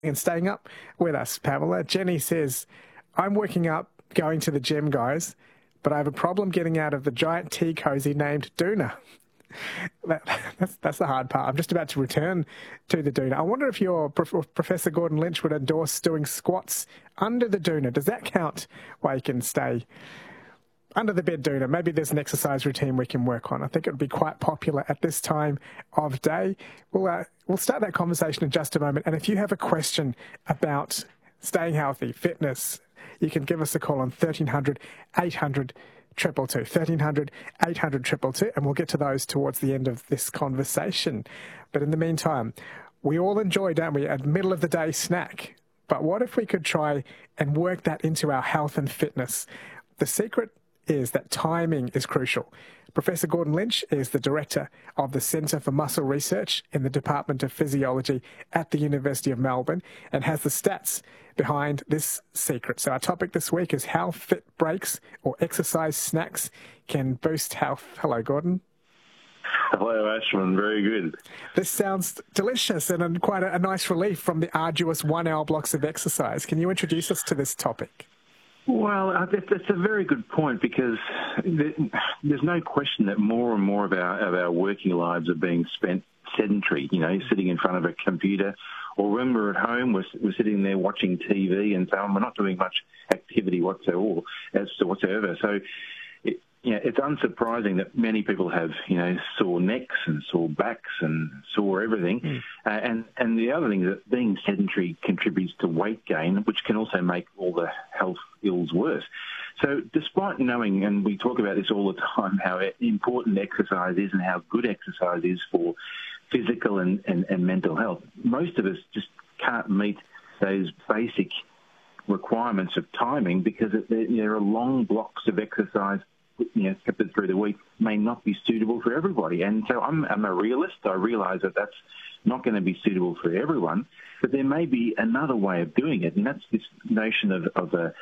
and staying up with us, Pamela. Jenny says, I'm working up, going to the gym, guys, but I have a problem getting out of the giant tea cozy named Doona. That's the hard part. I'm just about to return to the Doona. I wonder if Professor Gordon Lynch would endorse doing squats under the Doona. Does that count where you can stay under the bed Doona? Maybe there's an exercise routine we can work on. I think it would be quite popular at this time of day. We'll start that conversation in just a moment. And if you have a question about staying healthy, fitness, you can give us a call on 1300 800 222, 1300 800 222, and we'll get to those towards the end of this conversation. But in the meantime, we all enjoy, don't we, a middle of the day snack. But what if we could try and work that into our health and fitness? The secret is that timing is crucial. Professor Gordon Lynch is the director of the Centre for Muscle Research in the Department of Physiology at the University of Melbourne and has the stats behind this secret. So our topic this week is how fit breaks or exercise snacks can boost health. Hello, Gordon. Hello, Ashman. Very good. This sounds delicious and quite a nice relief from the arduous 1 hour blocks of exercise. Can you introduce us to this topic? Well, that's a very good point because there's no question that more and more of our working lives are being spent sedentary, sitting in front of a computer, or when we're at home, we're sitting there watching TV and so on. We're not doing much activity whatsoever. So it's unsurprising that many people have, sore necks and sore backs and sore everything. And the other thing is that being sedentary contributes to weight gain, which can also make all the health ills worse. So despite knowing, and we talk about this all the time, how important exercise is and how good exercise is for physical and mental health, most of us just can't meet those basic requirements of timing because there are long blocks of exercise kept through the week may not be suitable for everybody. And so I'm a realist. I realise that that's not going to be suitable for everyone, but there may be another way of doing it, and that's this notion of a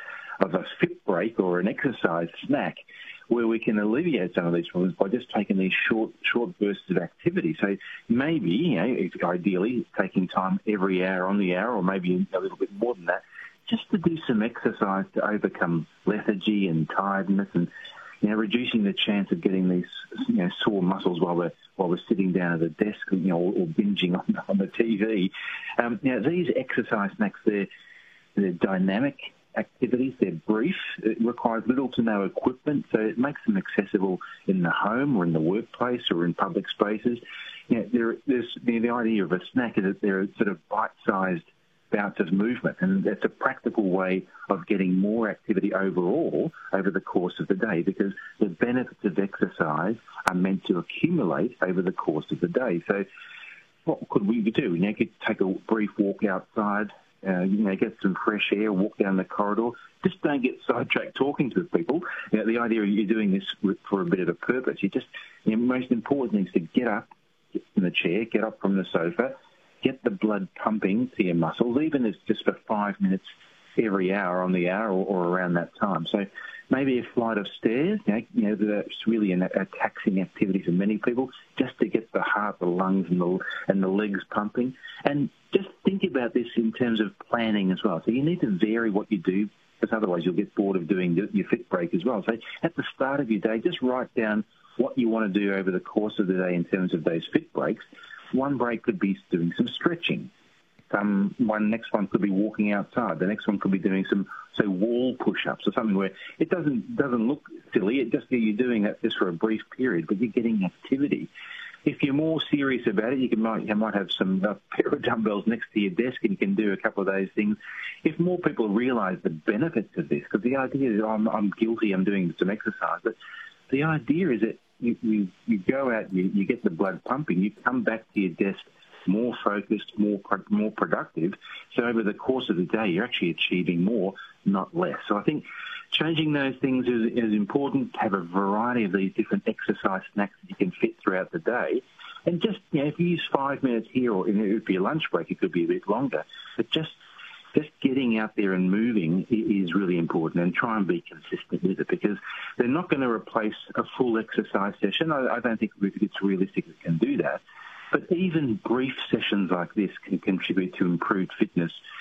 fit break or an exercise snack where we can alleviate some of these problems by just taking these short bursts of activity. So maybe, ideally, taking time every hour on the hour or maybe a little bit more than that, just to do some exercise to overcome lethargy and tiredness and reducing the chance of getting these, sore muscles while we're sitting down at a desk, or binging on the TV. These exercise snacks, they're dynamic activities. They're brief. It requires little to no equipment, so it makes them accessible in the home or in the workplace or in public spaces. There's the idea of a snack is that they're sort of bite-sized bouts of movement, and that's a practical way of getting more activity overall over the course of the day because the benefits of exercise are meant to accumulate over the course of the day. So what could we do? You could take a brief walk outside, get some fresh air, walk down the corridor. Just don't get sidetracked talking to people. The idea of you doing this for a bit of a purpose. Most important thing is to get up in the chair, get up from the sofa, get the blood pumping to your muscles, even if it's just for 5 minutes every hour on the hour or around that time. So maybe a flight of stairs, that's really a taxing activity for many people, just to get the heart, the lungs and the legs pumping. And just think about this in terms of planning as well. So you need to vary what you do, because otherwise you'll get bored of doing your fit break as well. So at the start of your day, just write down what you want to do over the course of the day in terms of those fit breaks. One break could be doing some stretching. Next one could be walking outside. The next one could be doing some, wall push-ups or something where it doesn't look silly. It just you're doing that just for a brief period, but you're getting activity. If you're more serious about it, you might have some pair of dumbbells next to your desk and you can do a couple of those things. If more people realise the benefits of this, because the idea is I'm guilty, I'm doing some exercise, but the idea is that you go out, you get the blood pumping, you come back to your desk more focused, more productive. So over the course of the day, you're actually achieving more, not less. So I think changing those things is important. To have a variety of these different exercise snacks that you can fit throughout the day. And just, if you use 5 minutes here or for your lunch break, it could be a bit longer. But just getting out there and moving is really important, and try and be consistent with it, because they're not going to replace a full exercise session. I don't think it's realistic it can do that. But even brief sessions like this can contribute to improved fitness